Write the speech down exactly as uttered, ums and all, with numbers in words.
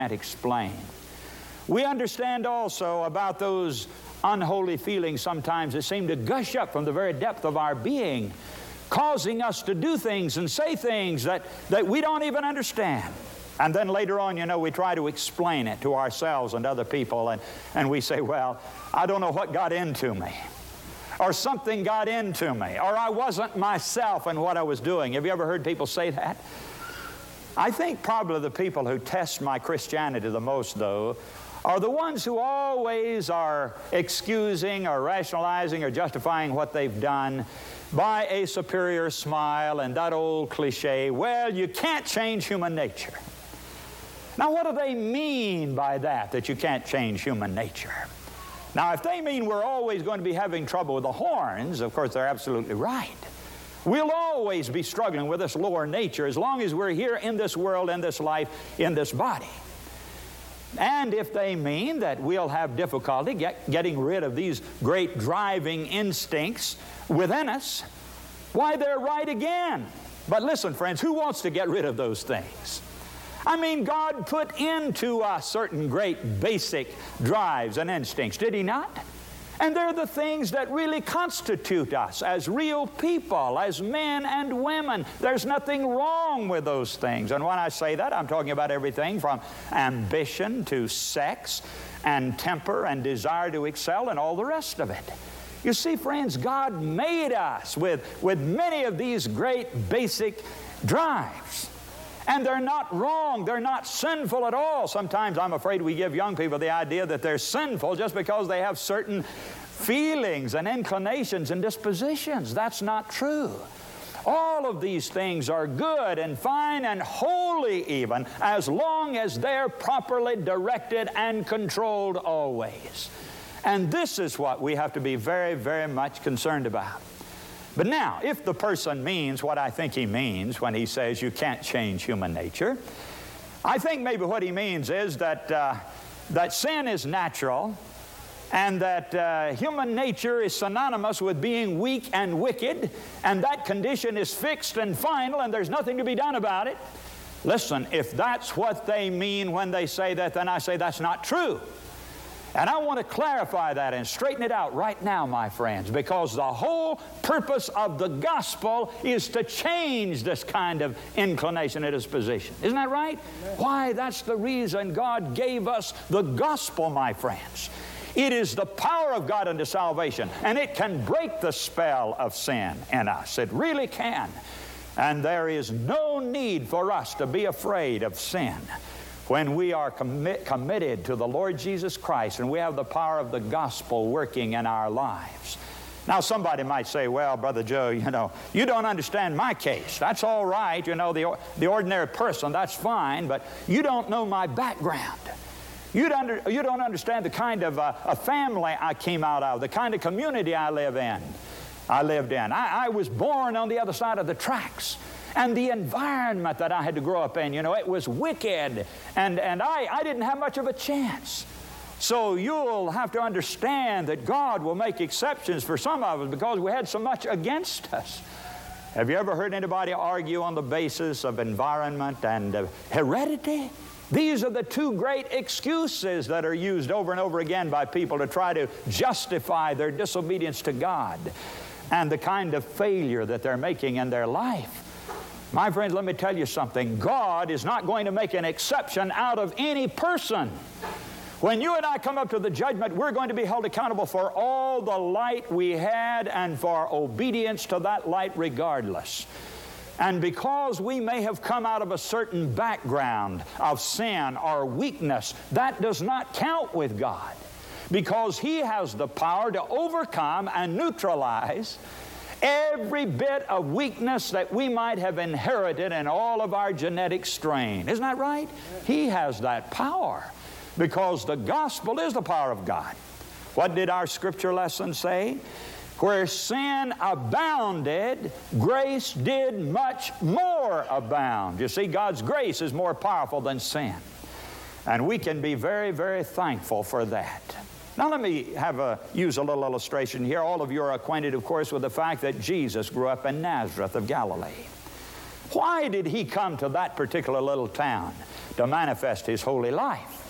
can't explain. We understand also about those unholy feelings sometimes that seem to gush up from the very depth of our being, causing us to do things and say things that, that we don't even understand. And then later on, you know, we try to explain it to ourselves and other people, and, and we say, well, I don't know what got into me, or something got into me, or I wasn't myself in what I was doing. Have you ever heard people say that? I think probably the people who test my Christianity the most, though, are the ones who always are excusing or rationalizing or justifying what they've done by a superior smile and that old cliche, well, you can't change human nature. Now, what do they mean by that, that you can't change human nature? Now, if they mean we're always going to be having trouble with the horns, of course, they're absolutely right. We'll always be struggling with this lower nature as long as we're here in this world, in this life, in this body. And if they mean that we'll have difficulty get, getting rid of these great driving instincts within us, why, they're right again. But listen, friends, who wants to get rid of those things? I mean, God put into us certain great basic drives and instincts, did He not? And they're the things that really constitute us as real people, as men and women. There's nothing wrong with those things. And when I say that, I'm talking about everything from ambition to sex and temper and desire to excel and all the rest of it. You see, friends, God made us with, with many of these great basic drives. And they're not wrong. They're not sinful at all. Sometimes I'm afraid we give young people the idea that they're sinful just because they have certain feelings and inclinations and dispositions. That's not true. All of these things are good and fine and holy even, as long as they're properly directed and controlled always. And this is what we have to be very, very much concerned about. But now, if the person means what I think he means when he says you can't change human nature, I think maybe what he means is that, uh, that sin is natural, and that uh, human nature is synonymous with being weak and wicked, and that condition is fixed and final, and there's nothing to be done about it. Listen, if that's what they mean when they say that, then I say that's not true. And I want to clarify that and straighten it out right now, my friends, because the whole purpose of the gospel is to change this kind of inclination and disposition. Isn't that right? Amen. Why, that's the reason God gave us the gospel, my friends. It is the power of God unto salvation, and it can break the spell of sin in us. It really can. And there is no need for us to be afraid of sin when we are commit, committed to the Lord Jesus Christ and we have the power of the gospel working in our lives. Now, somebody might say, well, Brother Joe, you know, you don't understand my case. That's all right, you know, the, the ordinary person, that's fine, but you don't know my background. You don't, under, you don't understand the kind of uh, a family I came out of, the kind of community I live in. I lived in. I, I was born on the other side of the tracks. And the environment that I had to grow up in, you know, it was wicked. And, and I, I didn't have much of a chance. So you'll have to understand that God will make exceptions for some of us because we had so much against us. Have you ever heard anybody argue on the basis of environment and uh, heredity? These are the two great excuses that are used over and over again by people to try to justify their disobedience to God and the kind of failure that they're making in their life. My friends, let me tell you something. God is not going to make an exception out of any person. When you and I come up to the judgment, we're going to be held accountable for all the light we had and for obedience to that light regardless. And because we may have come out of a certain background of sin or weakness, that does not count with God, because He has the power to overcome and neutralize every bit of weakness that we might have inherited in all of our genetic strain. Isn't that right? He has that power because the gospel is the power of God. What did our scripture lesson say? Where sin abounded, grace did much more abound. You see, God's grace is more powerful than sin. And we can be very, very thankful for that. Now let me have a, use a little illustration here. All of you are acquainted, of course, with the fact that Jesus grew up in Nazareth of Galilee. Why did He come to that particular little town? to manifest His holy life.